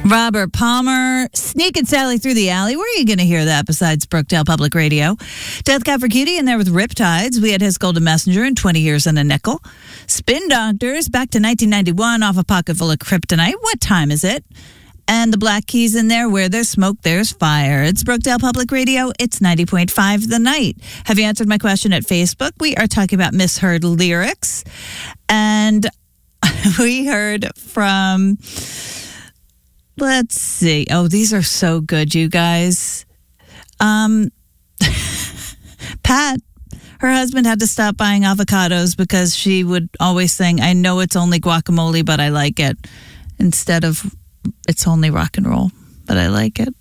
Robert Palmer, sneaking Sally through the alley. Where are you going to hear that besides Brookdale Public Radio? Death Cab for Cutie in there with Riptides. We had his Golden Messenger in 20 Years and a Nickel. Spin Doctors back to 1991 off a Pocket Full of Kryptonite. What time is it? And the Black Keys in there. Where there's smoke, there's fire. It's Brookdale Public Radio. It's 90.5 The Night. Have you answered my question at Facebook? We are talking about misheard lyrics. And we heard from... Let's see. Oh, these are so good, you guys. Pat, her husband had to stop buying avocados because she would always sing, I know it's only guacamole, but I like it. Instead of, it's only rock and roll, but I like it.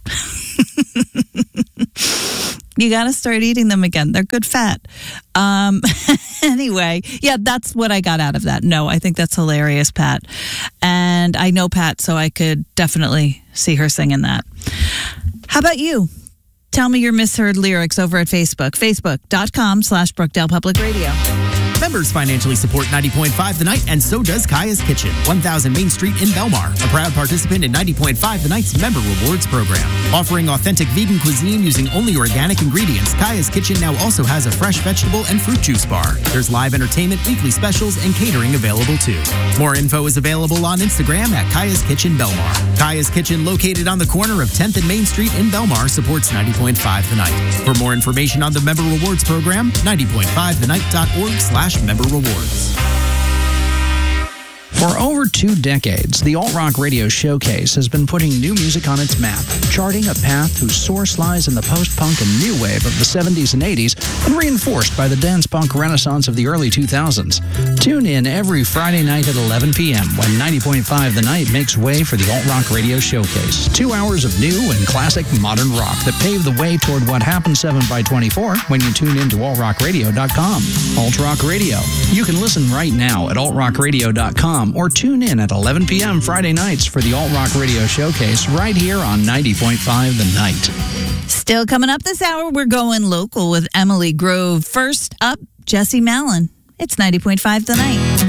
You got to start eating them again. They're good fat. Anyway, yeah, that's what I got out of that. No, I think that's hilarious, Pat. And I know Pat, so I could definitely see her singing that. How about you? Tell me your misheard lyrics over at Facebook. Facebook.com/Brookdale Public Radio. Members financially support 90.5 The Night, and so does Kaya's Kitchen, 1000 Main Street in Belmar, a proud participant in 90.5 The Night's Member Rewards program. Offering authentic vegan cuisine using only organic ingredients, Kaya's Kitchen now also has a fresh vegetable and fruit juice bar. There's live entertainment, weekly specials, and catering available too. More info is available on Instagram at Kaya's Kitchen Belmar. Kaya's Kitchen, located on the corner of 10th and Main Street in Belmar, supports 90.5 The Night. For more information on the Member Rewards program, 90.5thenight.org/member rewards. For over 2 decades, the Alt Rock Radio Showcase has been putting new music on its map, charting a path whose source lies in the post-punk and new wave of the 70s and 80s and reinforced by the dance punk renaissance of the early 2000s. Tune in every Friday night at 11 p.m. when 90.5 The Night makes way for the Alt Rock Radio Showcase. 2 hours of new and classic modern rock that pave the way toward what happens 7x24 when you tune in to altrockradio.com. Alt Rock Radio. You can listen right now at altrockradio.com or tune in at 11 p.m. Friday nights for the Alt Rock Radio Showcase right here on 90.5 The Night. Still coming up this hour, we're going local with Emily Grove. First up, Jesse Malin. It's 90.5 The Night.